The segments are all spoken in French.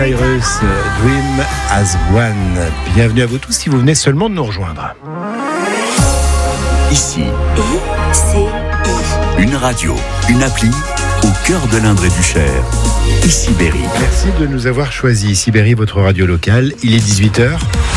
Cyrus, Dream as One. Bienvenue à vous tous si vous venez seulement de nous rejoindre. Ici, une radio, une appli au cœur de l'Indre et du Cher. Ici Berry. Merci de nous avoir choisi. Ici Berry, votre radio locale. Il est 18h.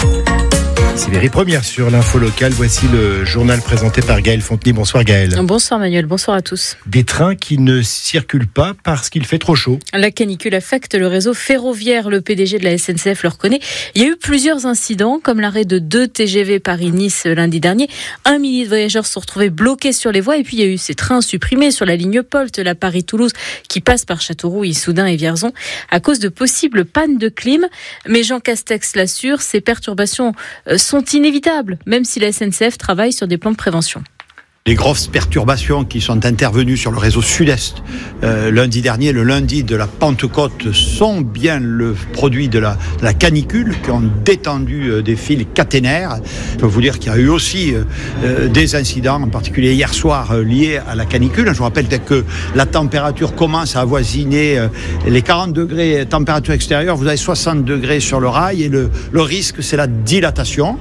Ici Berry, première sur l'info locale. Voici le journal présenté par Gaël Fontenay. Bonsoir Gaël. Bonsoir Manuel, bonsoir à tous. Des trains qui ne circulent pas parce qu'il fait trop chaud. La canicule affecte le réseau ferroviaire. Le PDG de la SNCF le reconnaît. Il y a eu plusieurs incidents, comme l'arrêt de 2 TGV Paris-Nice lundi dernier. 1 millier de voyageurs se sont retrouvés bloqués sur les voies. Et puis il y a eu ces trains supprimés sur la ligne Polt, la Paris-Toulouse, qui passe par Châteauroux, Issoudun et Vierzon, à cause de possibles pannes de clim. Mais Jean Castex l'assure, ces perturbations sont inévitables, même si la SNCF travaille sur des plans de prévention. Les grosses perturbations qui sont intervenues sur le réseau sud-est lundi dernier, le lundi de la Pentecôte, sont bien le produit de la canicule qui ont détendu des fils caténaires. Je peux vous dire qu'il y a eu aussi des incidents, en particulier hier soir, liés à la canicule. Je vous rappelle que la température commence à avoisiner les 40 degrés température extérieure. Vous avez 60 degrés sur le rail et le risque, c'est la dilatation.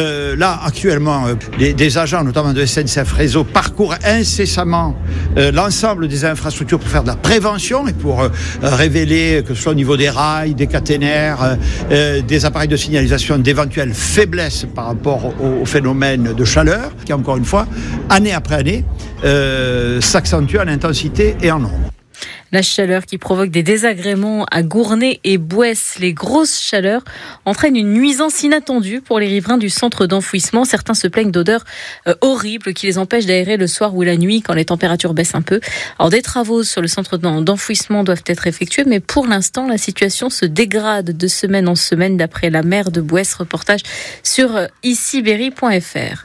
Là, actuellement, des agents, notamment de SNCF Réseau, parcourent incessamment l'ensemble des infrastructures pour faire de la prévention et pour révéler, que ce soit au niveau des rails, des caténaires, des appareils de signalisation, d'éventuelles faiblesses par rapport au phénomène de chaleur, qui encore une fois, année après année, s'accentue en intensité et en nombre. La chaleur qui provoque des désagréments à Gournay et Bouesse. Les grosses chaleurs entraînent une nuisance inattendue pour les riverains du centre d'enfouissement. Certains se plaignent d'odeurs horribles qui les empêchent d'aérer le soir ou la nuit quand les températures baissent un peu. Alors des travaux sur le centre d'enfouissement doivent être effectués, mais pour l'instant la situation se dégrade de semaine en semaine d'après la maire de Bouesse. Reportage sur iciberry.fr.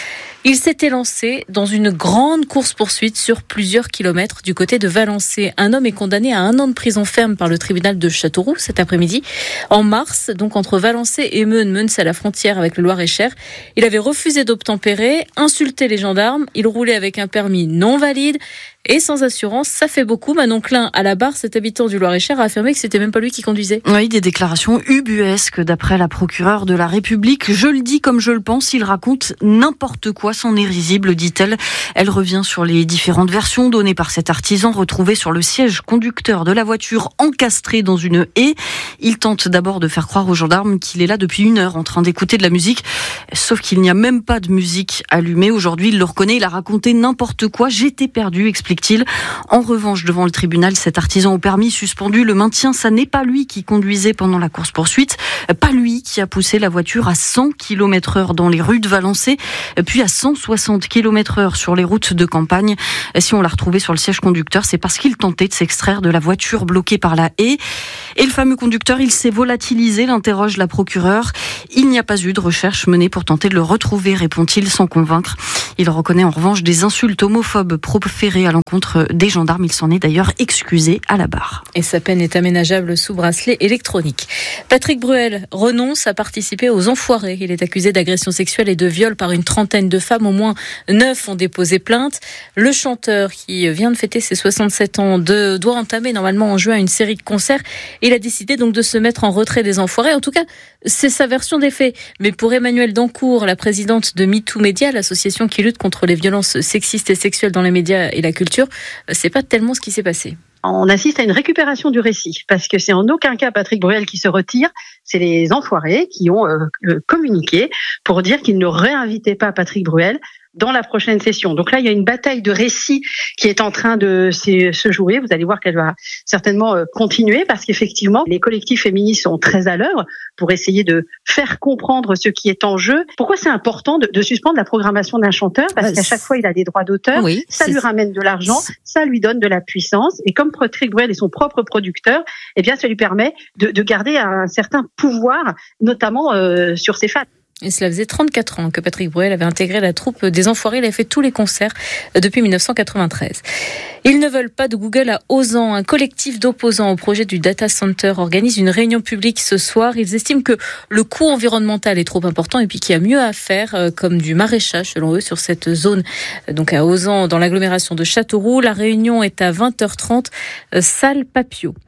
Il s'était lancé dans une grande course-poursuite sur plusieurs kilomètres du côté de Valençay. Un homme est condamné à 1 an de prison ferme par le tribunal de Châteauroux cet après-midi. En mars, donc entre Valençay et Meun, c'est à la frontière avec le Loir-et-Cher. Il avait refusé d'obtempérer, insulté les gendarmes. Il roulait avec un permis non valide et sans assurance. Ça fait beaucoup. Manon Klein, à la barre, cet habitant du Loir-et-Cher, a affirmé que c'était même pas lui qui conduisait. Oui, des déclarations ubuesques d'après la procureure de la République. Je le dis comme je le pense, il raconte n'importe quoi, c'en est risible, dit-elle. Elle revient sur les différentes versions données par cet artisan retrouvé sur le siège conducteur de la voiture encastrée dans une haie. Il tente d'abord de faire croire aux gendarmes qu'il est là depuis 1 heure en train d'écouter de la musique. Sauf qu'il n'y a même pas de musique allumée. Aujourd'hui, il le reconnaît, il a raconté n'importe quoi. J'étais perdu, explique-t-il. En revanche, devant le tribunal, cet artisan au permis suspendu le maintient. Ça n'est pas lui qui conduisait pendant la course-poursuite. Pas lui qui a poussé la voiture à 100 km/h dans les rues de Valençay, puis à 160 km/h sur les routes de campagne. Si on l'a retrouvé sur le siège conducteur, c'est parce qu'il tentait de s'extraire de la voiture bloquée par la haie. Et le fameux conducteur, il s'est volatilisé, l'interroge la procureure. Il n'y a pas eu de recherche menée pour tenter de le retrouver, répond-il sans convaincre. Il reconnaît en revanche des insultes homophobes proférées à l'encontre des gendarmes. Il s'en est d'ailleurs excusé à la barre. Et sa peine est aménageable sous bracelet électronique. Patrick Bruel renonce à participer aux Enfoirés. Il est accusé d'agression sexuelle et de viol par une 30aine de femmes. Au moins 9 ont déposé plainte. Le chanteur, qui vient de fêter ses 67 ans, doit entamer normalement en juin une série de concerts. Il a décidé donc de se mettre en retrait des Enfoirés. En tout cas, c'est sa version des faits. Mais pour Emmanuelle Dancourt, la présidente de MeToo Média, l'association qui lutte contre les violences sexistes et sexuelles dans les médias et la culture, c'est pas tellement ce qui s'est passé. On assiste à une récupération du récit, parce que c'est en aucun cas Patrick Bruel qui se retire, c'est les Enfoirés qui ont communiqué pour dire qu'ils ne réinvitaient pas Patrick Bruel dans la prochaine session. Donc là, il y a une bataille de récits qui est en train de se jouer. Vous allez voir qu'elle va certainement continuer, parce qu'effectivement, les collectifs féministes sont très à l'œuvre pour essayer de faire comprendre ce qui est en jeu. Pourquoi c'est important de suspendre la programmation d'un chanteur ? Parce qu'à chaque fois, il a des droits d'auteur, oui, ça lui ramène de l'argent, ça lui donne de la puissance. Et comme Patrick Bruel est son propre producteur, eh bien, ça lui permet de garder un certain pouvoir, notamment sur ses fans. Et cela faisait 34 ans que Patrick Bruel avait intégré la troupe des Enfoirés. Il a fait tous les concerts depuis 1993. Ils ne veulent pas de Google à Ozan. Un collectif d'opposants au projet du data center organise une réunion publique ce soir. Ils estiment que le coût environnemental est trop important et puis qu'il y a mieux à faire, comme du maraîchage, selon eux, sur cette zone. Donc à Ozan, dans l'agglomération de Châteauroux. La réunion est à 20h30, salle Papio.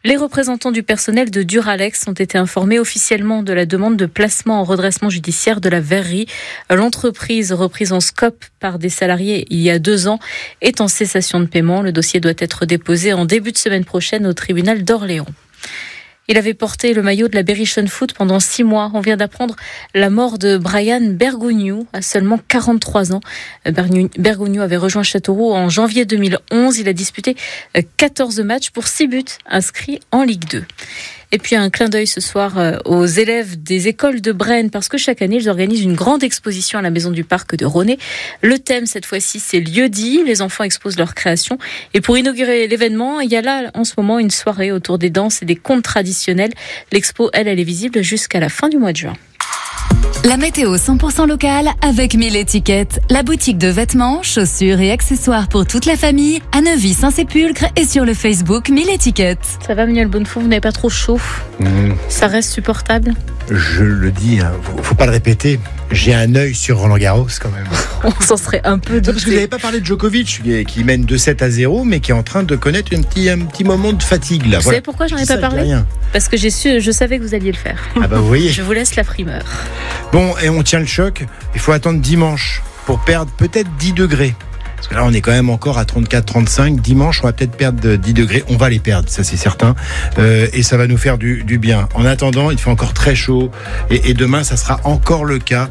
Les représentants du personnel de Duralex ont été informés officiellement de la demande de placement en redressement judiciaire de la verrerie. L'entreprise, reprise en scope par des salariés il y a 2 ans, est en cessation de paiement. Le dossier doit être déposé en début de semaine prochaine au tribunal d'Orléans. Il avait porté le maillot de la Berrichon Foot pendant 6 mois. On vient d'apprendre la mort de Brian Bergogneau à seulement 43 ans. Bergogneau avait rejoint Châteauroux en janvier 2011. Il a disputé 14 matchs pour 6 buts inscrits en Ligue 2. Et puis un clin d'œil ce soir aux élèves des écoles de Braine, parce que chaque année, ils organisent une grande exposition à la Maison du Parc de Ronet. Le thème, cette fois-ci, c'est lieu-dit. Les enfants exposent leurs créations. Et pour inaugurer l'événement, il y a là, en ce moment, une soirée autour des danses et des contes traditionnels. L'expo, elle est visible jusqu'à la fin du mois de juin. La météo 100% locale avec 1000 étiquettes. La boutique de vêtements, chaussures et accessoires pour toute la famille à Neuvy-Saint-Sépulcre et sur le Facebook 1000 étiquettes. Ça va, Manuel Bonnefond, vous n'avez pas trop chaud? Ça reste supportable? Je le dis, faut pas le répéter. J'ai un œil sur Roland Garros quand même. On s'en serait un peu douté. Parce que vous n'avez pas parlé de Djokovic qui mène 2-7-0, mais qui est en train de connaître un petit moment de fatigue là. Vous savez pourquoi j'en ai pas parlé? Parce que je savais que vous alliez le faire. Ah bah vous voyez. Je vous laisse la primeur. Bon, et on tient le choc. Il faut attendre dimanche pour perdre peut-être 10 degrés. Parce que là, on est quand même encore à 34-35. Dimanche, on va peut-être perdre 10 degrés. On va les perdre, ça c'est certain. Et ça va nous faire du bien. En attendant, il fait encore très chaud. Et demain, ça sera encore le cas.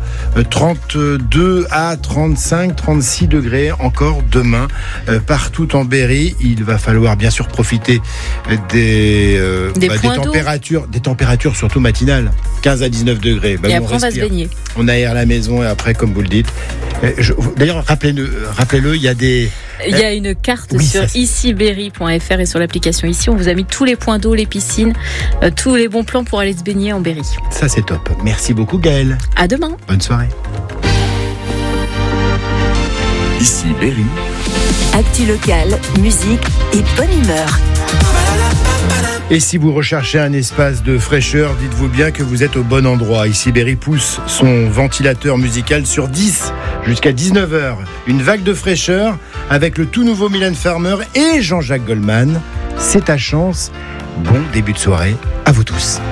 32 à 35, 36 degrés encore demain. Partout en Berry, il va falloir bien sûr profiter des températures surtout matinales. 15 à 19 degrés. Et après, on va se baigner. On aère la maison et après, comme vous le dites. D'ailleurs, rappelez-le, il y a une carte sur iciberry.fr et sur l'application Ici. On vous a mis tous les points d'eau, les piscines, tous les bons plans pour aller se baigner en Berry. Ça, c'est top. Merci beaucoup, Gaëlle. À demain. Bonne soirée. Ici Berry. Actu locale, musique et bonne humeur. Et si vous recherchez un espace de fraîcheur, dites-vous bien que vous êtes au bon endroit. Ici, Berry pousse son ventilateur musical sur 10 jusqu'à 19h. Une vague de fraîcheur avec le tout nouveau Mylène Farmer et Jean-Jacques Goldman. C'est ta chance. Bon début de soirée à vous tous.